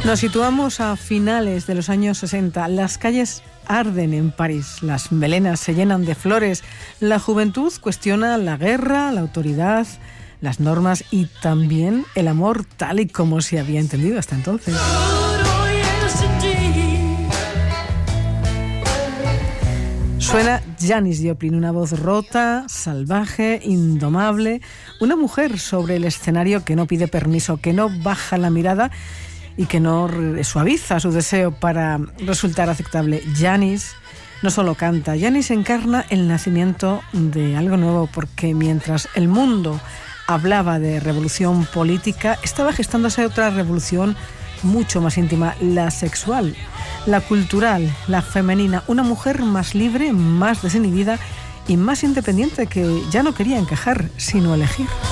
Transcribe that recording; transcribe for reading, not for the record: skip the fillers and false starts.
Nos situamos a finales de los años 60. Las calles arden en París, las melenas se llenan de flores, la juventud cuestiona la guerra, la autoridad, las normas y también el amor tal y como se había entendido hasta entonces. Suena Janis Joplin, una voz rota, salvaje, indomable, una mujer sobre el escenario que no pide permiso, que no baja la mirada y que no suaviza su deseo para resultar aceptable. Janis no solo canta, Janis encarna el nacimiento de algo nuevo, porque mientras el mundo hablaba de revolución política, estaba gestándose otra revolución mucho más íntima, la sexual, la cultural, la femenina, una mujer más libre, más desinhibida y más independiente, que ya no quería encajar, sino elegir.